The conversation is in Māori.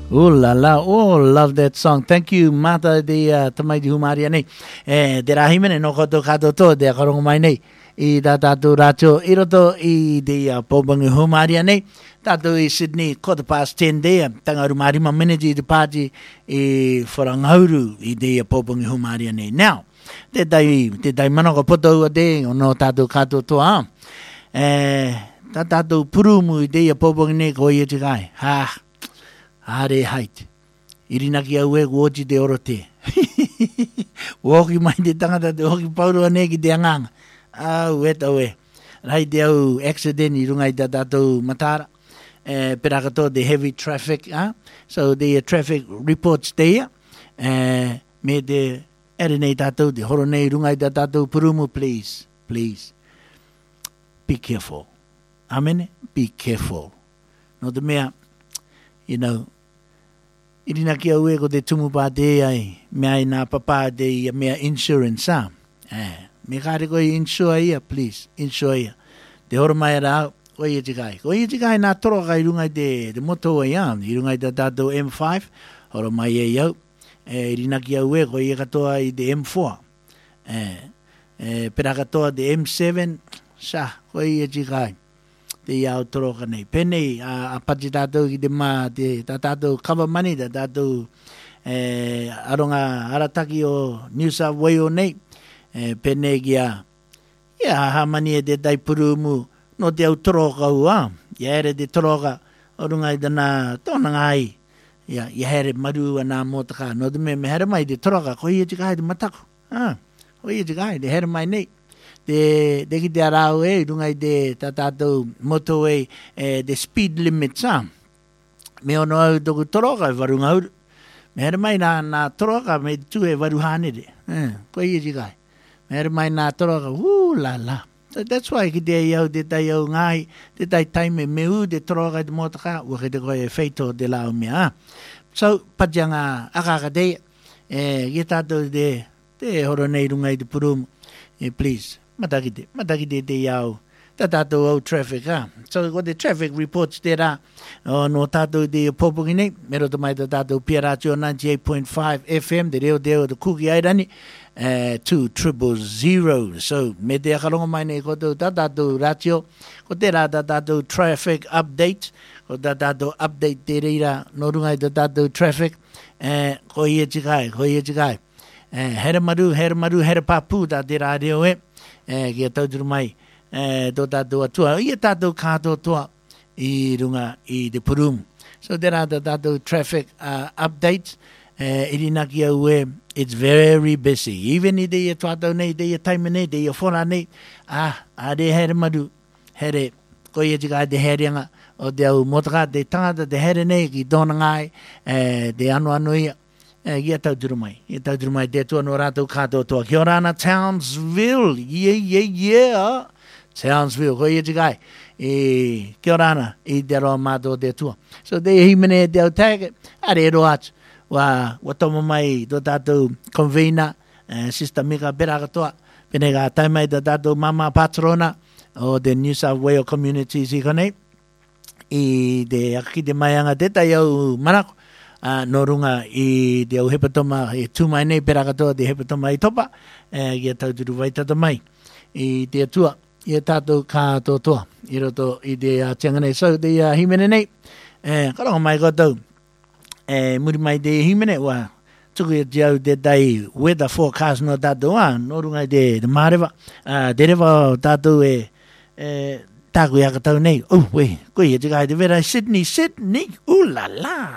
Ooh la la, oh, love that song. Thank you, Mata de Tamai di Humaria nei. De rahimene no koto kato to de karong mai nei. I tatu racho iroto I de Pobang Humaria nei. Tatu I Sydney quarter past 10 there. Tanga rumari ma minute de party I Forangauru I de Pobang Humaria nei. Now, te dai manoko poto de no tatu kato to a. Tatu purumu I de Pobang nei ko ye tikai. Ha. Hare height. Irinaki au e woji de orote. Woki mai de tangata de woki pauru anegi de anganga. Au eta we. Rai de au accident I rungai da tatou matara. Perakato de heavy traffic. So the traffic reports there. Me de erinei tatou de horonei rungai da tatou purumu please. Please. Be careful. Amen. Be careful. No te mea, you know, Irina ki au e ko te tumu pā te ai, mea I nā papa te ia mea insurance sa. Me kāre koe insure ia, please, insure ia. Te horo mai ara, koe ia tikai. Koe ia tikai nā toro kai rungai te moto ai ia, I rungai te tātou M5, horo mai e iau. Irina ki au e, koe ia katoa I te M4. Pera katoa te M7, sa, koe ia tikai. Te iau toro kanei. Penei, a pati tātou ki te mā, te tātou cover money, te tātou aronga arataki o New South Wales nei. Penei ki a, ia ha mani e te tai purumu, no te au toro kau a. Ia ere te toro ka, orungai tana tōna ngai. Ia here maru anā mōtaka. No te me here mai te toro ka, ko ia tika hai te matako. Ko ia tika hai, te here mai nei. De ki te arau e, rungai de tātou moto e, the speed limit sa. Me ono au toku toroka e warunga uru. Me here mai nā toroka me tu e waru hānere. Ko ia tikai. Me here mai nā toroka, la la. So that's why ki te iau, te tai au ngai, te tai taime meu, te toroka te motaka, ua ki te koe e feito te lao mea. So, patianga akaka te, ki tātou te horo nei rungai te purumu. Please. Matakite te iau, ta tātou au traffic, So, ko te traffic reports te rā, no tātou te popungi nei, mero te mai ta tātou Piaratio 98.5 FM, te reo te kuki airani, 200. So, me te akarongo mai nei koto ta tātou ratio, ko te rā ta tātou traffic update, ko ta tātou update te reira, no rungai ta tātou traffic, ko ia tikai. Here maru, here papu ta te rā reo e, ki a tauturu mai tō tātou atua. Ia tātou kātou toa I runga I te purumu. So there are the tātou traffic updates. Irina ki au e, it's very busy. Even I te ia tātou nei, te ia taime nei, te ia whora nei. Are here maru, here, ko ia tika te hereanga o te au motaka, te tangata, te here nei, ki tōna ngai, te anu ia. Ia tauturu mai te tua no rātou kātou toa. Kia ora ana Townsville, yeah. Townsville, ko ia tikai. Kia ora ana, I te roa mātou te tua. So te himene te au tag, are ero atu. Wa tomo mai tō tātou convener, Sister Mika Beraka toa. Pene ka taimai tō tātou mama patrona o the New South Wales communities I konei. I te aki te maianga te tai au manako. No runga I te au hepatoma e tūmai nei perakatoa te hepatoma I topa I a tauturu waitata mai I te atua I a tātou kātou toa I roto I te tianga nei so te himene nei karonga mai kotou muri mai te himene wa tuku te au te tai weather forecast no tātou no runga I te marewa te rewa tātou tāku I akatau nei wei koe te kai te vera Sydney la la